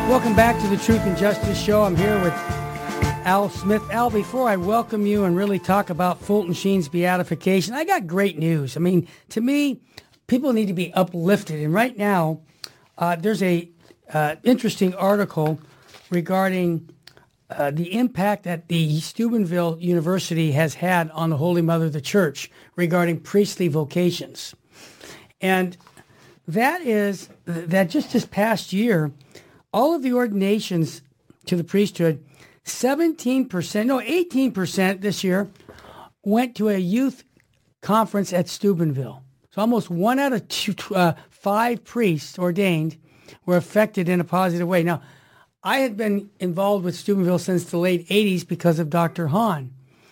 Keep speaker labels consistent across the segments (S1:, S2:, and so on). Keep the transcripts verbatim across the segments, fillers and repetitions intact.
S1: Welcome back to the Truth and Justice Show. I'm here with Al Smith. Al, before I welcome you and really talk about Fulton Sheen's beatification, I got great news. I mean, to me, people need to be uplifted. And right now, uh, there's a uh, interesting article regarding uh, the impact that the Steubenville University has had on the Holy Mother of the Church regarding priestly vocations. And that is that just this past year, all of the ordinations to the priesthood, seventeen percent, no, eighteen percent this year went to a youth conference at Steubenville. So almost one out of two, uh, five priests ordained were affected in a positive way. Now, I had been involved with Steubenville since the late eighties because of Doctor Hahn.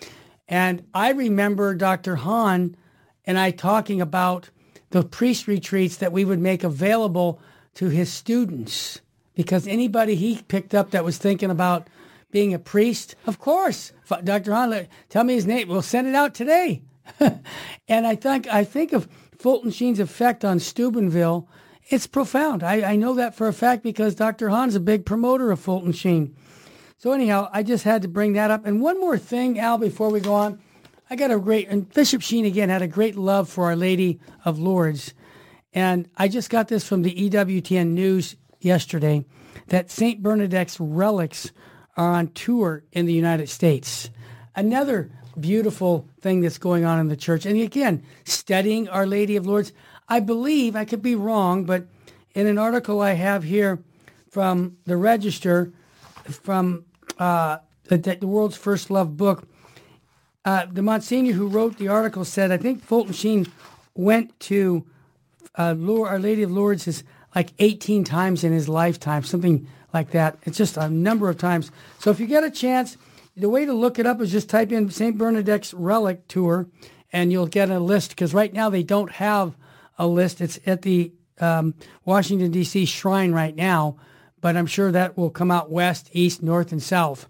S1: And I remember Doctor Hahn and I talking about the priest retreats that we would make available to his students. Because anybody he picked up that was thinking about being a priest, of course, Doctor Hahn, tell me his name. We'll send it out today. And I think I think of Fulton Sheen's effect on Steubenville. It's profound. I, I know that for a fact because Doctor Hahn's a big promoter of Fulton Sheen. So anyhow, I just had to bring that up. And one more thing, Al, before we go on. I got a great, and Bishop Sheen, again, had a great love for Our Lady of Lourdes. And I just got this from the E W T N News yesterday, that Saint Bernadette's relics are on tour in the United States. Another beautiful thing that's going on in the church. And again, studying Our Lady of Lourdes. I believe, I could be wrong, but in an article I have here from the Register, from uh, the, the World's First Love book, uh, the Monsignor who wrote the article said, I think Fulton Sheen went to uh, Our Lady of Lourdes is like eighteen times in his lifetime, something like that. It's just a number of times. So if you get a chance, the way to look it up is just type in Saint Bernadette's Relic Tour, and you'll get a list, because right now they don't have a list. It's at the um, Washington, D C shrine right now, but I'm sure that will come out west, east, north, and south.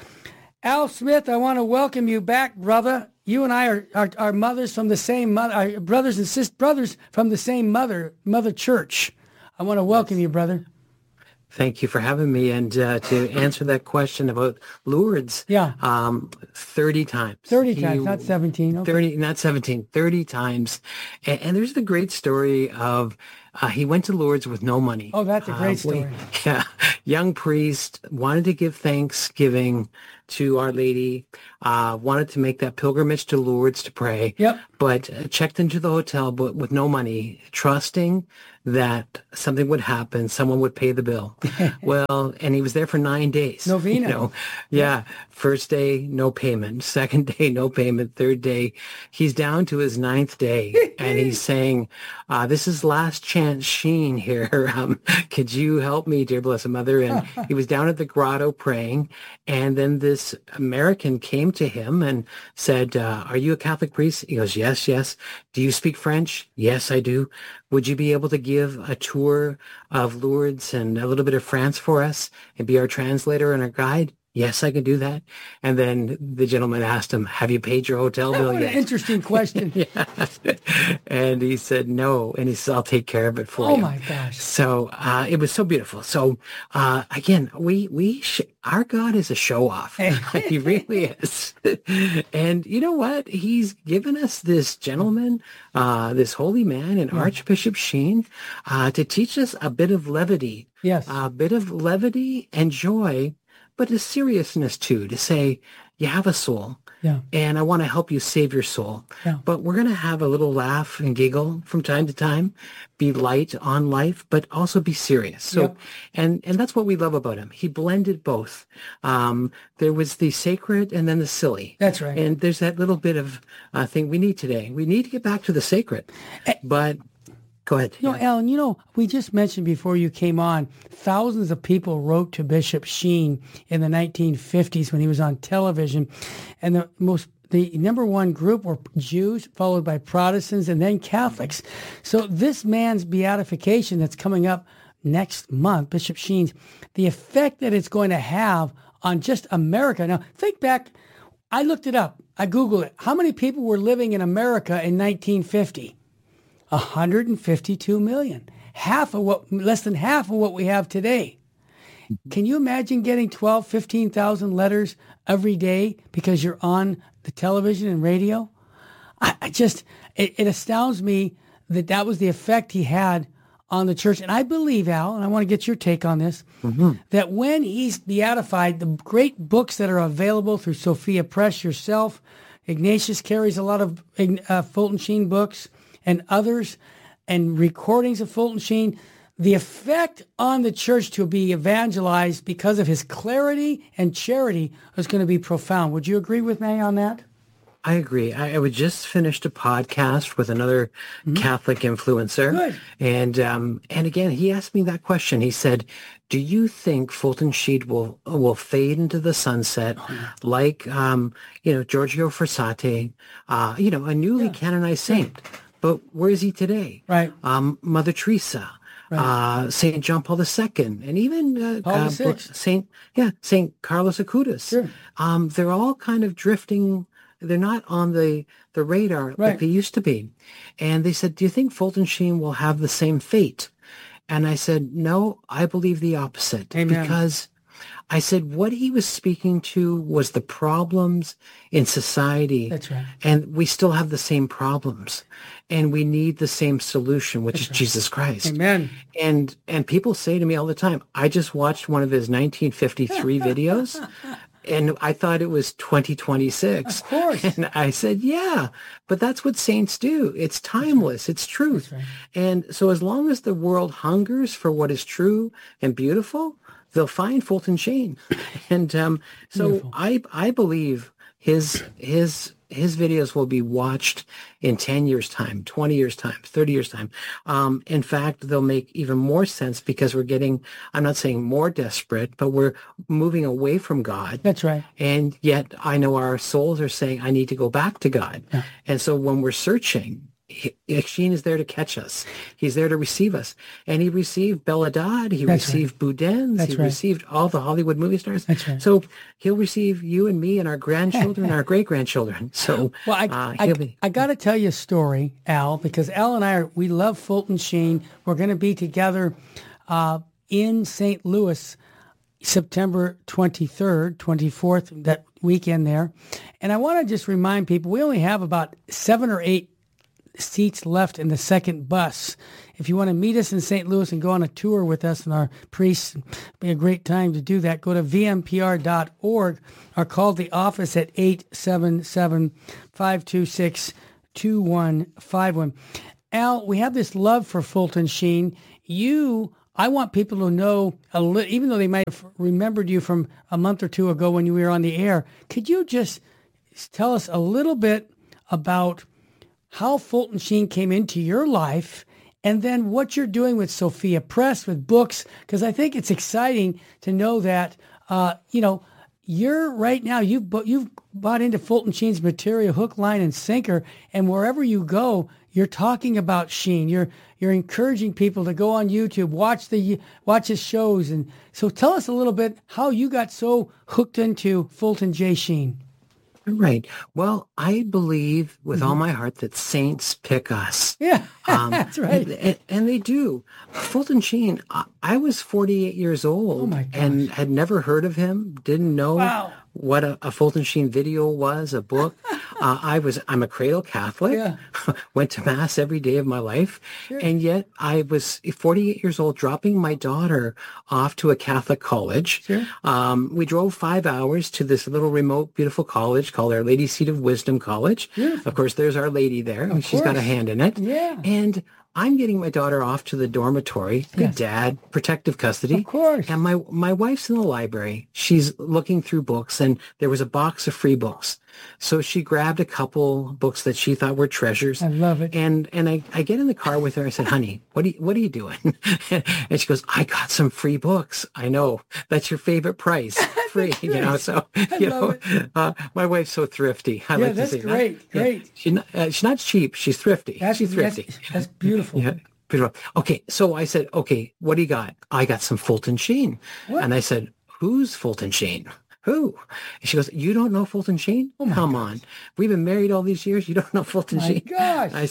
S1: Al Smith, I want to welcome you back, brother. You and I are, are, are mothers from the same mother, are brothers and sisters, brothers from the same mother, mother church. I want to welcome you, brother.
S2: Thank you for having me. And uh, to answer that question about Lourdes,
S1: yeah,
S2: um, thirty times.
S1: thirty
S2: he,
S1: times, not seventeen. Okay.
S2: thirty, not seventeen, thirty times. And, and there's the great story of uh, he went to Lourdes with no money.
S1: Oh, that's a great
S2: uh, we,
S1: story.
S2: Yeah. Young priest, wanted to give thanksgiving to Our Lady, uh, wanted to make that pilgrimage to Lourdes to pray.
S1: Yep.
S2: But uh, checked into the hotel but with no money, trusting that something would happen, someone would pay the bill. Well, and he was there for nine days.
S1: Novena.
S2: You know? Yeah. First day, no payment. Second day, no payment. Third day, he's down to his ninth day. And he's saying, uh, this is last chance Sheen here. Um, could you help me, dear Blessed Mother? And he was down at the grotto praying. And then this American came to him and said, uh, are you a Catholic priest? He goes, yes, yes. Do you speak French? Yes, I do. Would you be able to give a tour of Lourdes and a little bit of France for us and be our translator and our guide? Yes, I can do that. And then the gentleman asked him, have you paid your hotel bill
S1: what
S2: yet?
S1: An interesting question.
S2: Yeah. And he said, no. And he said, I'll take care of it for
S1: oh
S2: you.
S1: Oh, my gosh.
S2: So uh, it was so beautiful. So uh, again, we, we sh- our God is a show off. He really is. And you know what? He's given us this gentleman, uh, this holy man and yeah. Archbishop Sheen, uh, to teach us a bit of levity.
S1: Yes.
S2: A bit of levity and joy, but a seriousness too, to say, you have a soul.
S1: Yeah.
S2: And I want to help you save your soul.
S1: Yeah.
S2: But we're going to have a little laugh and giggle from time to time, be light on life, but also be serious. So,
S1: yep.
S2: and, and that's what we love about him. He blended both. Um, there was the sacred and then the silly.
S1: That's right.
S2: And there's that little bit of uh, thing we need today. We need to get back to the sacred, but go ahead.
S1: You know, Alan, you know, we just mentioned before you came on, thousands of people wrote to Bishop Sheen in the nineteen fifties when he was on television. And the most, the number one group were Jews, followed by Protestants, and then Catholics. So this man's beatification that's coming up next month, Bishop Sheen's, the effect that it's going to have on just America. Now, think back. I looked it up. I Googled it. How many people were living in America in nineteen fifty? one hundred fifty-two million, half of what, less than half of what we have today. Can you imagine getting twelve, fifteen thousand letters every day because you're on the television and radio? I, I just, it, it astounds me that that was the effect he had on the church. And I believe, Al, and I want to get your take on this, mm-hmm. that when he's beatified, the great books that are available through Sophia Press, yourself, Ignatius carries a lot of uh, Fulton Sheen books and others, and recordings of Fulton Sheen, the effect on the church to be evangelized because of his clarity and charity is going to be profound. Would you agree with me on that?
S2: I agree. I, I would just finished a podcast with another mm-hmm. Catholic influencer.
S1: Good.
S2: And um, and again, he asked me that question. He said, do you think Fulton Sheen will will fade into the sunset oh, yeah. like, um, you know, Giorgio Frassati, uh, you know, a newly yeah. canonized saint? Yeah. But where is he today?
S1: Right.
S2: Um, Mother Teresa. Right. Uh, Saint John Paul the Second, and even uh,
S1: Paul
S2: uh,
S1: the Sixth.
S2: Saint yeah Saint Carlos Acutis.
S1: Sure.
S2: Um, they're all kind of drifting. They're not on the the radar
S1: right.
S2: like they used to be. And they said, "Do you think Fulton Sheen will have the same fate?" And I said, "No, I believe the opposite."
S1: Amen.
S2: Because I said what he was speaking to was the problems in society.
S1: That's right.
S2: And we still have the same problems. And we need the same solution, which That's is right. Jesus Christ.
S1: Amen.
S2: And and people say to me all the time, I just watched one of his nineteen fifty-three videos, and I thought it was twenty twenty-six.
S1: Of course.
S2: And I said, yeah, but that's what saints do. It's timeless. It's truth.
S1: Right.
S2: And so as long as the world hungers for what is true and beautiful, they'll find Fulton Sheen. And um, so Beautiful. I I believe his his his videos will be watched in ten years time, twenty years time, thirty years time. Um, in fact, they'll make even more sense because we're getting, I'm not saying more desperate, but we're moving away from God.
S1: That's right.
S2: And yet I know our souls are saying, I need to go back to God.
S1: Yeah.
S2: And so when we're searching, He, Sheen is there to catch us. He's there to receive us. And he received Bella Dodd. He
S1: That's
S2: received
S1: right.
S2: Boudin.
S1: That's
S2: he
S1: right.
S2: received all the Hollywood movie stars.
S1: That's right.
S2: So he'll receive you and me and our grandchildren and our great-grandchildren. So
S1: well, I,
S2: uh,
S1: I,
S2: he'll be...
S1: I got to tell you a story, Al, because Al and I, are, we love Fulton Sheen. We're going to be together uh, in Saint Louis September twenty-third, twenty-fourth, that weekend there. And I want to just remind people, we only have about seven or eight seats left in the second bus. If you want to meet us in Saint Louis and go on a tour with us and our priests, it'd be a great time to do that. Go to v m p r dot org or call the office at eight seven seven, five two six, two one five one. Al, we have this love for Fulton Sheen. You, I want people to know, a li- even though they might have remembered you from a month or two ago when you were on the air, could you just tell us a little bit about how Fulton Sheen came into your life, and then what you're doing with Sophia Press, with books, because I think it's exciting to know that, uh, you know, you're right now, you've, bu- you've bought into Fulton Sheen's material, hook, line, and sinker, and wherever you go, you're talking about Sheen. You're you're encouraging people to go on YouTube, watch the watch his shows. And so tell us a little bit how you got so hooked into Fulton J. Sheen.
S2: Right. Well, I believe with mm-hmm. all my heart that saints pick us.
S1: Yeah,
S2: um,
S1: that's right.
S2: And, and, and they do. Fulton Sheen, I, I was forty-eight years old
S1: oh my
S2: and had never heard of him, didn't know
S1: wow.
S2: what a, a Fulton Sheen video was, a book. uh, I was, I'm a cradle Catholic,
S1: yeah.
S2: went to Mass every day of my life.
S1: Sure.
S2: And yet I was forty-eight years old, dropping my daughter off to a Catholic college.
S1: Sure.
S2: Um, we drove five hours to this little remote, beautiful college called Our Lady Seat of Wisdom College.
S1: Beautiful.
S2: Of course, there's Our Lady there.
S1: Of
S2: She's
S1: course.
S2: got a hand in it.
S1: Yeah.
S2: And I'm getting my daughter off to the dormitory. Good
S1: Yes.
S2: dad, protective custody.
S1: Of course.
S2: And my, my wife's in the library. She's looking through books, and there was a box of free books. So she grabbed a couple books that she thought were treasures.
S1: I love it.
S2: And and I, I get in the car with her. I said, honey, what are you, what are you doing? And she goes, I got some free books. I know. That's your favorite price. Free. You know, so, you know, uh, my wife's so thrifty. I
S1: yeah,
S2: like
S1: that's
S2: to say
S1: great.
S2: that.
S1: Great.
S2: Yeah. She's, not, uh, she's not cheap. She's thrifty.
S1: That's,
S2: she's thrifty.
S1: That's, that's beautiful.
S2: Yeah. Beautiful. Okay. So I said, okay, what do you got? I got some Fulton Sheen.
S1: What?
S2: And I said, who's Fulton Sheen? Who? And she goes, you don't know Fulton Sheen?
S1: Oh my
S2: Come
S1: gosh.
S2: on. We've been married all these years. You don't know Fulton
S1: My
S2: Sheen?
S1: gosh.
S2: I said,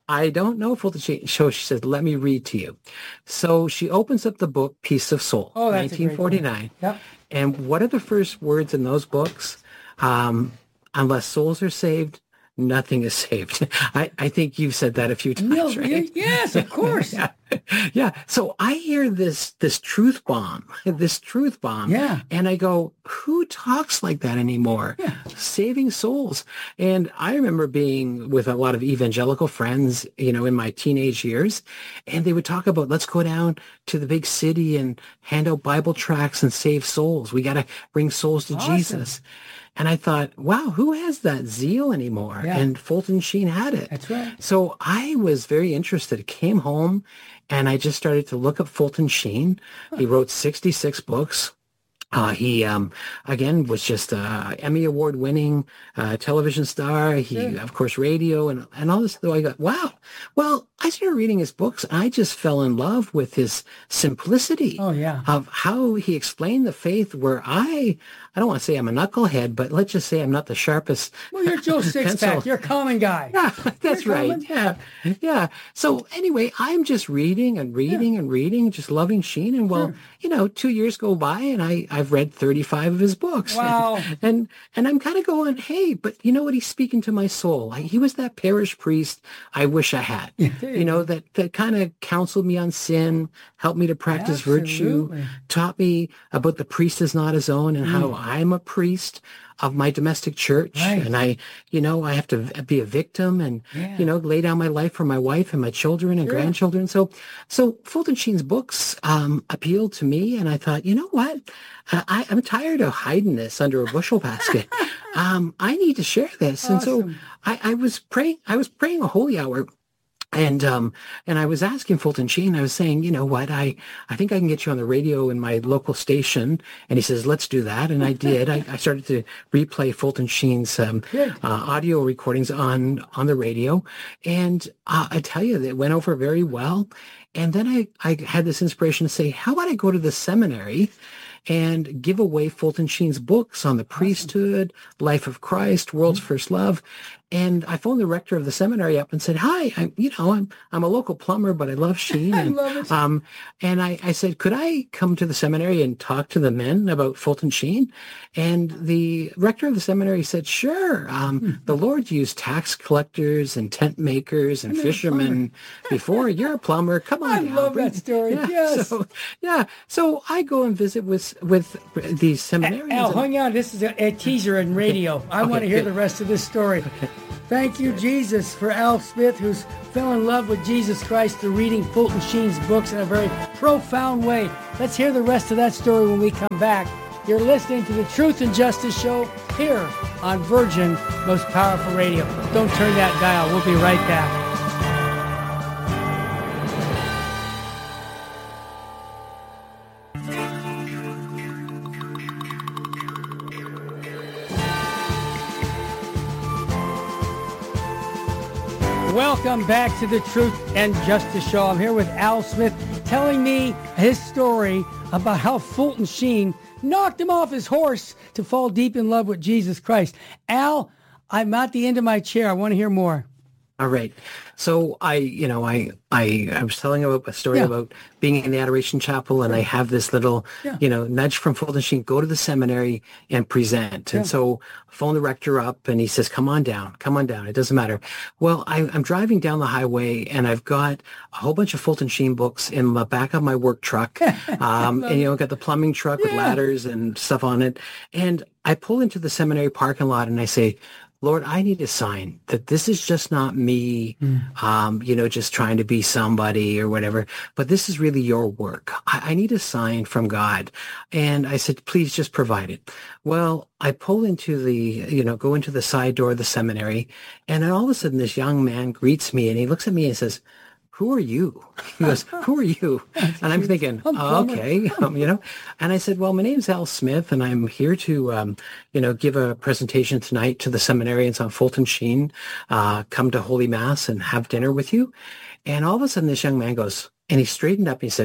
S2: I don't know Fulton Sheen. So she says, let me read to you. So she opens up the book, Peace of Soul,
S1: Oh, that's a great
S2: nineteen forty-nine.
S1: book. Yep.
S2: And what are the first words in those books? Um, unless souls are saved, nothing is saved. I, I think you've said that a few times,
S1: Neil,
S2: right?
S1: yes, of course.
S2: yeah. yeah. So I hear this this truth bomb, this truth bomb.
S1: Yeah.
S2: And I go, who talks like that anymore?
S1: Yeah.
S2: Saving souls. And I remember being with a lot of evangelical friends, you know, in my teenage years, and they would talk about, let's go down to the big city and hand out Bible tracts and save souls. We got to bring souls to
S1: Awesome.
S2: Jesus. And I thought, wow, who has that zeal anymore?
S1: Yeah.
S2: And Fulton Sheen had it.
S1: That's right.
S2: So I was very interested. Came home and I just started to look up Fulton Sheen. He wrote sixty-six books. Uh, he, um, again, was just a Emmy Award winning uh, television star. He,
S1: Yeah.
S2: of course, radio and, and all this. So I got, wow. Well, I started reading his books. I just fell in love with his simplicity
S1: Oh, yeah.
S2: of how he explained the faith, where I, I don't want to say I'm a knucklehead, but let's just say I'm not the sharpest.
S1: Well, you're Joe Sixpack.
S2: pencil.
S1: You're a common guy.
S2: Yeah, that's
S1: You're
S2: right.
S1: common.
S2: Yeah, yeah. So anyway, I'm just reading and reading and reading, just loving Sheen. And well,
S1: Sure.
S2: you know, two years go by, and I I've read thirty-five of his books.
S1: Wow.
S2: And and, and I'm kind of going, hey, but you know what? He's speaking to my soul. I, he was that parish priest I wish I had.
S1: Yeah, there you
S2: you know, that that kind of counseled me on sin, helped me to practice virtue,
S1: Absolutely.
S2: taught me about the priest is not his own, and how I'm a priest of my domestic church.
S1: Right.
S2: And I, you know, I have to be a victim and,
S1: Yeah.
S2: you know, lay down my life for my wife and my children and
S1: Sure.
S2: grandchildren. So, so Fulton Sheen's books um, appealed to me. And I thought, you know what? Uh, I, I'm tired of hiding this under a bushel basket. um, I need to share this. And so
S1: Awesome.
S2: I, I was praying, I was praying a holy hour. And um and I was asking Fulton Sheen, I was saying, you know what, I, I think I can get you on the radio in my local station. And he says, let's do that. And I did. I, I started to replay Fulton Sheen's um,
S1: Good.
S2: uh, audio recordings on on the radio. And uh, I tell you, it went over very well. And then I, I had this inspiration to say, how about I go to the seminary and give away Fulton Sheen's books on the priesthood, life of Christ, world's first love. And I phoned the rector of the seminary up and said, hi, I'm, you know, I'm, I'm a local plumber, but I love Sheen.
S1: I
S2: And,
S1: love it.
S2: um, and I, I said, could I come to the seminary and talk to the men about Fulton Sheen? And the rector of the seminary said, sure. Um, the Lord used tax collectors and tent makers and
S1: I'm a
S2: fishermen before. You're a plumber. Come on
S1: I
S2: down.
S1: love
S2: Bring-
S1: that story.
S2: Yeah,
S1: Yes.
S2: So, yeah. So I go and visit with, with these seminarians.
S1: Al,
S2: and-
S1: hang on. This is a, a teaser in radio. I
S2: Okay,
S1: want to hear
S2: good.
S1: the rest of this story. Thank you, Jesus, for Al Smith, who's fell in love with Jesus Christ through reading Fulton Sheen's books in a very profound way. Let's hear the rest of that story when we come back. You're listening to the Truth and Justice Show here on Virgin Most Powerful Radio. Don't turn that dial. We'll be right back. Welcome back to the Truth and Justice Show. I'm here with Al Smith telling me his story about how Fulton Sheen knocked him off his horse to fall deep in love with Jesus Christ. Al, I'm at the end of my chair. I want to hear more.
S2: All right. So I, you know, I, I, I was telling about a story
S1: Yeah.
S2: about being in the Adoration Chapel, and I have this little,
S1: Yeah.
S2: you know, nudge from Fulton Sheen, go to the seminary and present.
S1: Yeah.
S2: And so I phone the rector up, and he says, come on down, come on down. It doesn't matter. Well, I, I'm driving down the highway, and I've got a whole bunch of Fulton Sheen books in the back of my work truck. Um, and, you know, got the plumbing truck with
S1: Yeah.
S2: ladders and stuff on it. And I pull into the seminary parking lot, and I say, Lord, I need a sign that this is just not me, um, you know, just trying to be somebody or whatever, but this is really your work. I, I need a sign from God. And I said, please just provide it. Well, I pull into the, you know, go into the side door of the seminary, and then all of a sudden this young man greets me, and he looks at me and says, who are you? He goes, who are you? And I'm thinking,
S1: I'm
S2: oh,
S1: plumber.
S2: okay, um, you know. And I said, well, my name's Al Smith, and I'm here to, um, you know, give a presentation tonight to the seminarians on Fulton Sheen. Uh, come to Holy Mass and have dinner with you. And all of a sudden, this young man goes, and he straightened up and he said,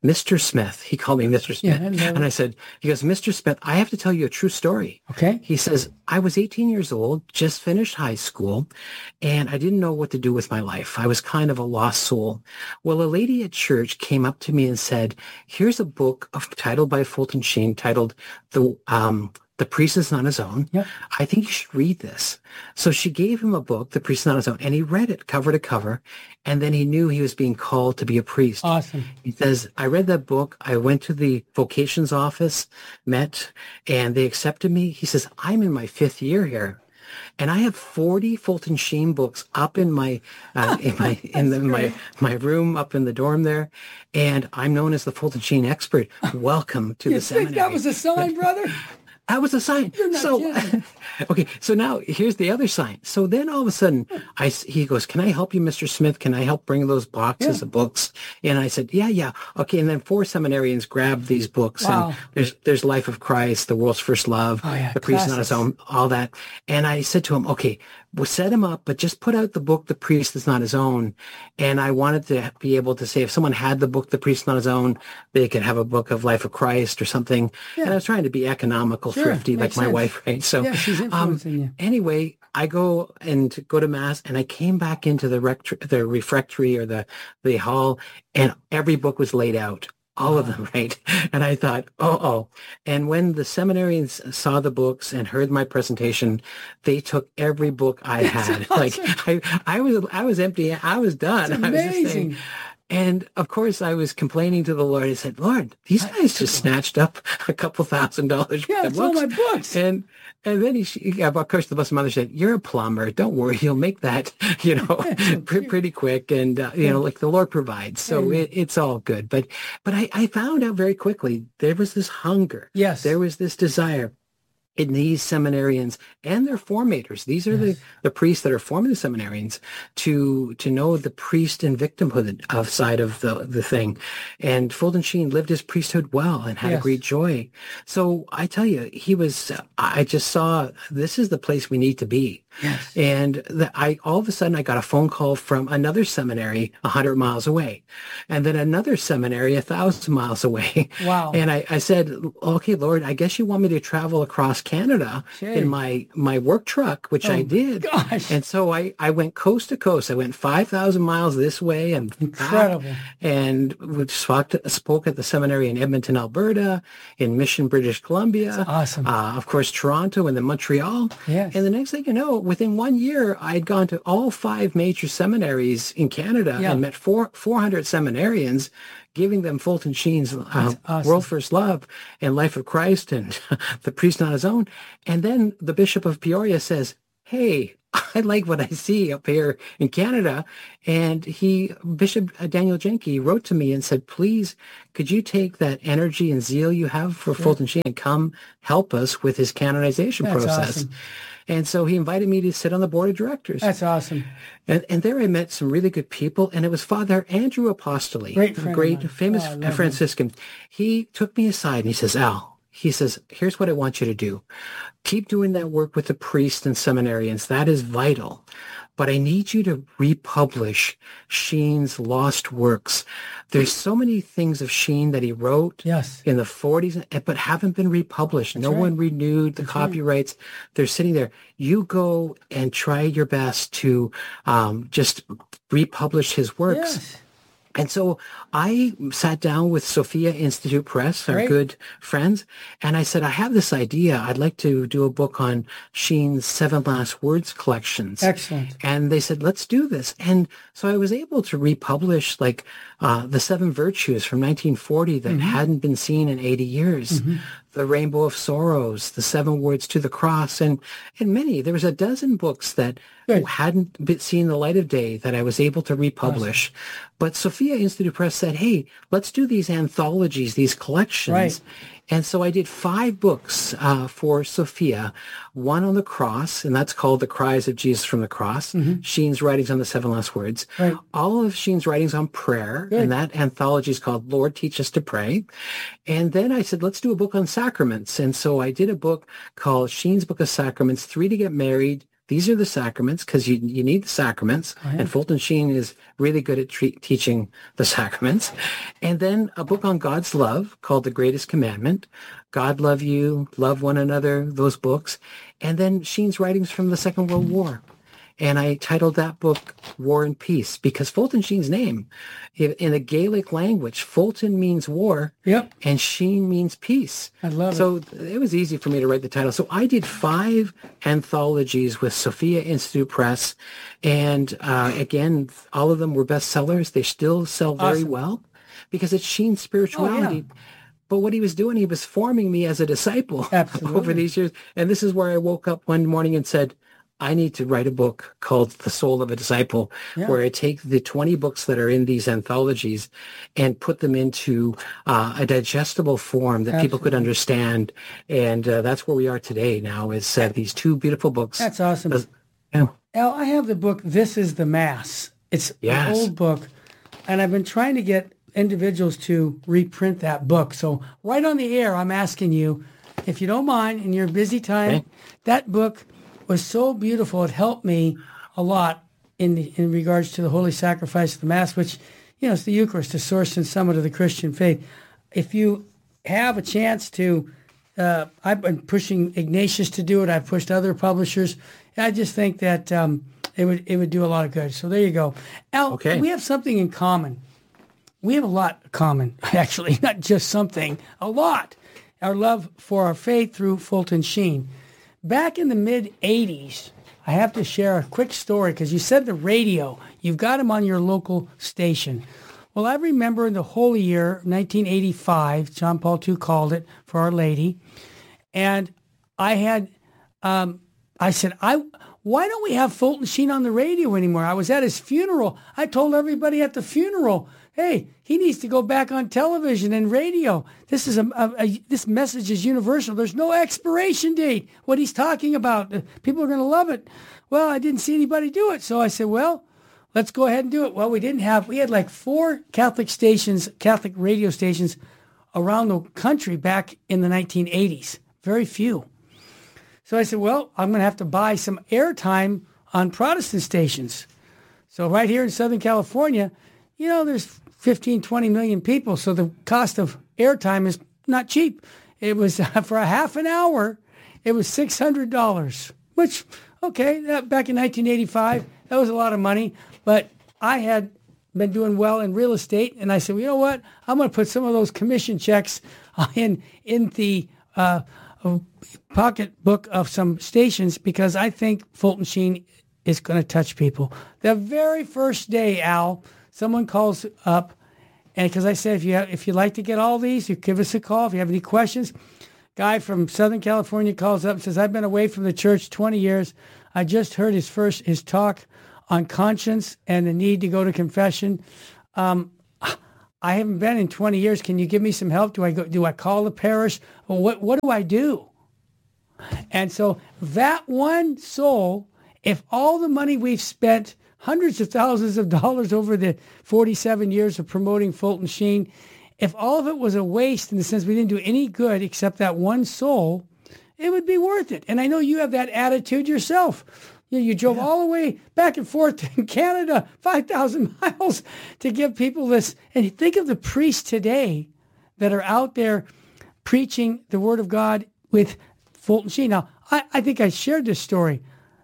S2: Mister Smith. He called me Mister Smith.
S1: Yeah, I
S2: and I said, he goes, Mister Smith, I have to tell you a true story.
S1: Okay.
S2: He says, I was eighteen years old, just finished high school, and I didn't know what to do with my life. I was kind of a lost soul. Well, a lady at church came up to me and said, here's a book of, titled by Fulton Sheen, titled The um, The Priest is Not His Own.
S1: Yep.
S2: I think you should read this. So she gave him a book, The Priest is Not His Own, and he read it cover to cover, and then he knew he was being called to be a priest.
S1: Awesome.
S2: He says, I read that book. I went to the vocations office, met, and they accepted me. He says, I'm in my fifth year here. And I have forty Fulton Sheen books up in my uh, in my in the, my my room up in the dorm there, and I'm known as the Fulton Sheen expert. Welcome to
S1: You
S2: the
S1: think
S2: seminary.
S1: that was a sign, brother?
S2: That was a sign.
S1: You're not
S2: so,
S1: kidding.
S2: okay, so now here's the other sign. So then all of a sudden, I, s- he goes, can I help you, Mister Smith? Can I help bring those boxes
S1: Yeah.
S2: of books? And I said, yeah, yeah. Okay, and then four seminarians grabbed these books.
S1: Wow.
S2: And there's there's Life of Christ, The World's First Love,
S1: Oh, yeah,
S2: The Priest Not His
S1: classics.
S2: Own, all that. And I said to him, okay, we'll set him up, but just put out the book, The Priest Is Not His Own. And I wanted to be able to say, if someone had the book, The Priest Is Not His Own, they could have a book of Life of Christ or something.
S1: Yeah.
S2: And I was trying to be economical,
S1: Sure,
S2: thrifty, like
S1: makes
S2: my
S1: sense.
S2: wife, right? So,
S1: Yeah, she's
S2: um,
S1: influencing you.
S2: anyway, I go and go to mass, and I came back into the rect- the refectory or the the hall, and every book was laid out. All of them, right? And I thought, oh, oh. And when the seminarians saw the books and heard my presentation, they took every book I had.
S1: awesome.
S2: Like I, I was, I was empty. I was done.
S1: It's
S2: I was just saying,
S1: amazing.
S2: and of course, I was complaining to the Lord. I said, Lord, these guys just snatched up a couple thousand dollars
S1: Yeah,
S2: worth
S1: it's
S2: of
S1: all
S2: books.
S1: my books.
S2: And and then he, she, yeah, of course, the Blessed Mother said, "You're a plumber. Don't worry, you'll make that, you know, pre- pretty quick." And uh, you know, like the Lord provides, so it, it's all good. But but I, I found out very quickly there was this hunger.
S1: Yes.
S2: There was this desire in these seminarians and their formators. These are
S1: Yes.
S2: the, the priests that are forming the seminarians to to know the priest and victimhood of side of the, the thing. And Fulton Sheen lived his priesthood well and had
S1: Yes.
S2: a great joy. So I tell you, he was, I just saw this is the place we need to be.
S1: Yes.
S2: And the, I all of a sudden I got a phone call from another seminary a hundred miles away, and then another seminary a thousand miles away.
S1: Wow.
S2: And I, I said, okay, Lord, I guess you want me to travel across Canada
S1: Sure.
S2: in my my work truck, which I
S1: Oh,
S2: did.
S1: gosh.
S2: And so I I went coast to coast. I went five thousand miles this way and back,
S1: Incredible.
S2: and we spoke, spoke at the seminary in Edmonton, Alberta, in Mission, British Columbia.
S1: That's awesome.
S2: Uh, of course, Toronto and then Montreal.
S1: Yes.
S2: And the next thing you know, within one year, I'd gone to all five major seminaries in Canada
S1: Yeah.
S2: and met four, 400 seminarians, giving them Fulton Sheen's uh,
S1: awesome.
S2: World First Love and Life of Christ and The Priest Not His Own. And then the Bishop of Peoria says, hey, I like what I see up here in Canada. And he, Bishop Daniel Jenke, wrote to me and said, please, could you take that energy and zeal you have for Fulton Sheen and come help us with his canonization
S1: That's
S2: process?
S1: awesome.
S2: And so he invited me to sit on the board of directors.
S1: That's awesome.
S2: And, and there I met some really good people, and it was Father Andrew Apostoli,
S1: Great
S2: a
S1: friend of
S2: great,
S1: mine.
S2: famous
S1: Oh, I love him.
S2: Franciscan. He took me aside and he says, Al, he says, here's what I want you to do. Keep doing that work with the priests and seminarians. That is vital. But I need you to republish Sheen's lost works. There's so many things of Sheen that he wrote
S1: Yes.
S2: in the forties, but haven't been republished. no
S1: right.
S2: one renewed the copyrights. They're sitting there. You go and try your best to um, just republish his works.
S1: Yes.
S2: And so I sat down with Sophia Institute Press, our
S1: Great.
S2: good friends, and I said, I have this idea. I'd like to do a book on Sheen's Seven Last Words collections.
S1: Excellent.
S2: And they said, let's do this. And so I was able to republish like uh, the Seven Virtues from nineteen forty that
S1: Mm-hmm.
S2: hadn't been seen in eighty years. The Rainbow of Sorrows, the Seven Words to the Cross, and, and many. There was a dozen books that
S1: Good.
S2: hadn't been seen the light of day that I was able to republish. But Sophia Institute Press said, hey, let's do these anthologies, these collections.
S1: Right.
S2: And so I did five books uh, for Sophia, one on the cross, and that's called The Cries of Jesus from the Cross, Sheen's writings on the Seven Last Words,
S1: Right.
S2: all of Sheen's writings on prayer,
S1: Good.
S2: and that anthology is called Lord Teach Us to Pray. And then I said, let's do a book on sacraments. And so I did a book called Sheen's Book of Sacraments, Three to Get Married, these are the sacraments, because you, you need the sacraments.
S1: Oh, yeah.
S2: And Fulton Sheen is really good at tre- teaching the sacraments. And then a book on God's love called The Greatest Commandment, God Love You, Love One Another, those books. And then Sheen's writings from the Second World War. And I titled that book War and Peace, because Fulton Sheen's name, in the Gaelic language, Fulton means war,
S1: yep,
S2: and Sheen means peace.
S1: I love
S2: so
S1: it.
S2: So it was easy for me to write the title. So I did five anthologies with Sophia Institute Press. And uh, again, all of them were bestsellers. They still sell very
S1: Awesome.
S2: well because it's Sheen's spirituality.
S1: Oh, yeah.
S2: But what he was doing, he was forming me as a disciple
S1: Absolutely.
S2: over these years. And this is where I woke up one morning and said, I need to write a book called The Soul of a Disciple,
S1: yeah.
S2: where I take the twenty books that are in these anthologies and put them into uh, a digestible form that
S1: Absolutely.
S2: people could understand. And uh, that's where we are today now, is uh, these two beautiful books.
S1: That's awesome.
S2: Uh, yeah.
S1: Al, I have the book, This is the Mass. It's
S2: Yes.
S1: an old book, and I've been trying to get individuals to reprint that book. So right on the air, I'm asking you, if you don't mind, in your busy time,
S2: Okay.
S1: that book was so beautiful. It helped me a lot in the, in regards to the holy sacrifice of the Mass, which, you know, it's the Eucharist, the source and summit of the Christian faith. If you have a chance to, uh, I've been pushing Ignatius to do it. I've pushed other publishers. I just think that um, it would it would do a lot of good. So there you go. Al,
S2: Okay.
S1: we have something in common. We have a lot in common, actually, not just something, a lot. Our love for our faith through Fulton Sheen. Back in the mid eighties, I have to share a quick story because you said the radio. You've got them on your local station. Well, I remember in the holy year, nineteen eighty-five, John Paul the Second called it for Our Lady. And I had, um, I said, I, why don't we have Fulton Sheen on the radio anymore? I was at his funeral. I told everybody at the funeral, hey, he needs to go back on television and radio. This is a, a, a this message is universal. There's no expiration date. What he's talking about, people are going to love it. Well, I didn't see anybody do it, so I said, well, let's go ahead and do it. Well, we didn't have. We had like four Catholic stations, Catholic radio stations, around the country back in the nineteen eighties. Very few. So I said, well, I'm going to have to buy some airtime on Protestant stations. So right here in Southern California, you know, there's fifteen, twenty million people, so the cost of airtime is not cheap. It was, uh, for a half an hour, it was six hundred dollars, which, okay, that, back in nineteen eighty-five, that was a lot of money, but I had been doing well in real estate, and I said, well, you know what, I'm going to put some of those commission checks in, in the uh, pocketbook of some stations because I think Fulton Sheen is going to touch people. The very first day, Al, someone calls up, and because I said, if you have, if you'd like to get all these, you give us a call. If you have any questions, guy from Southern California calls up and says, I've been away from the church twenty years. I just heard his first his talk on conscience and the need to go to confession. Um, I haven't been in twenty years. Can you give me some help? Do I go? Do I call the parish? Well, what what do I do? And so that one soul, if all the money we've spent, hundreds of thousands of dollars over the forty-seven years of promoting Fulton Sheen, if all of it was a waste in the sense we didn't do any good except that one soul, it would be worth it. And I know you have that attitude yourself. You, you drove yeah. all the way back and forth in Canada, five thousand miles to give people this. And think of the priests today that are out there preaching the Word of God with Fulton Sheen. Now, I, I think I shared this story.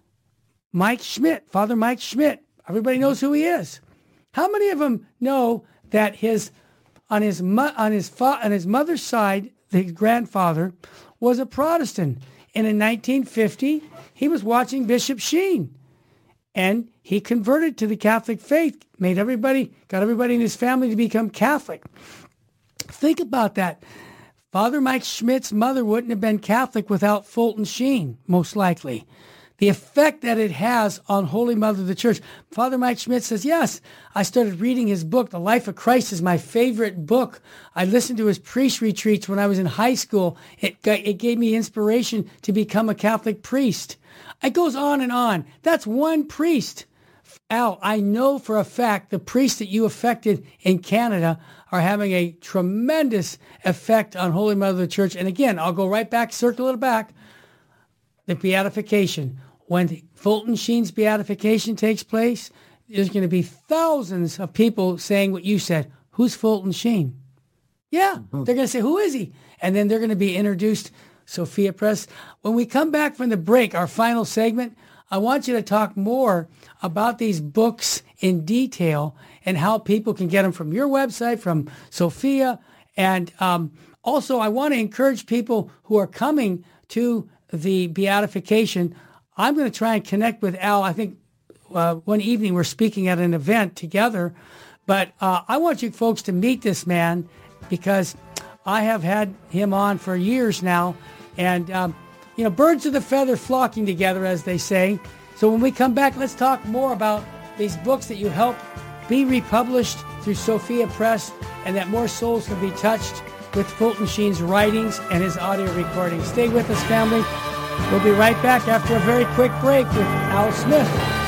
S1: Mike Schmidt, Father Mike Schmidt. Everybody knows who he is. How many of them know that his on his on his fa- on his mother's side, the grandfather was a Protestant, and in nineteen fifty he was watching Bishop Sheen, and he converted to the Catholic faith. Made everybody got everybody in his family to become Catholic. Think about that. Father Mike Schmidt's mother wouldn't have been Catholic without Fulton Sheen, most likely. The effect that it has on Holy Mother of the Church. Father Mike Schmidt says, yes, I started reading his book. The Life of Christ is my favorite book. I listened to his priest retreats when I was in high school. It, it gave me inspiration to become a Catholic priest. It goes on and on. That's one priest. Al, I know for a fact the priests that you affected in Canada are having a tremendous effect on Holy Mother of the Church. And again, I'll go right back, circle it back. The beatification. when Fulton Sheen's beatification takes place, there's going to be thousands of people saying what you said. Who's Fulton Sheen? Yeah, mm-hmm. They're going to say, who is he? And then they're going to be introduced, Sophia Press. When we come back from the break, our final segment, I want you to talk more about these books in detail and how people can get them from your website, from Sophia. And um, also, I want to encourage people who are coming to the beatification. I'm going to try and connect with Al. I think uh, one evening we're speaking at an event together. But uh, I want you folks to meet this man because I have had him on for years now. And, um, you know, birds of the feather flocking together, as they say. So when we come back, let's talk more about these books that you help be republished through Sophia Press and that more souls can be touched with Fulton Sheen's writings and his audio recordings. Stay with us, family. We'll be right back after a very quick break with Al Smith.